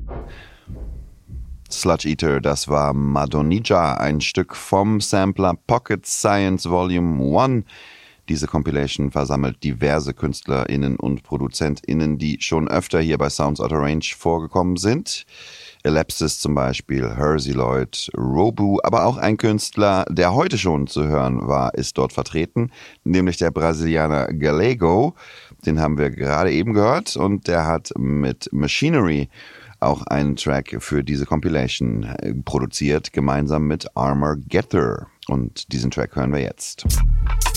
Sludge Eater, das war Madonija, ein Stück vom Sampler Pocket Science Volume 1. Diese Compilation versammelt diverse KünstlerInnen und ProduzentInnen, die schon öfter hier bei Sounds Out of Range vorgekommen sind. Ellipsis zum Beispiel, Hersey Lloyd, Robu, aber auch ein Künstler, der heute schon zu hören war, ist dort vertreten, nämlich der Brasilianer Galego. Den haben wir gerade eben gehört und der hat mit Machinery auch einen Track für diese Compilation produziert, gemeinsam mit Armor Getter. Und diesen Track hören wir jetzt.